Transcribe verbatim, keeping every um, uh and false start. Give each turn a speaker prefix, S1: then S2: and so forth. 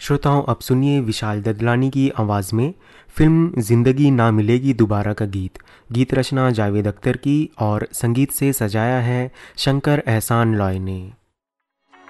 S1: श्रोताओं, अब सुनिए विशाल ददलानी की आवाज़ में फिल्म ज़िंदगी ना मिलेगी दोबारा का गीत। गीत रचना जावेद अख्तर की और संगीत से सजाया है शंकर एहसान लॉय ने।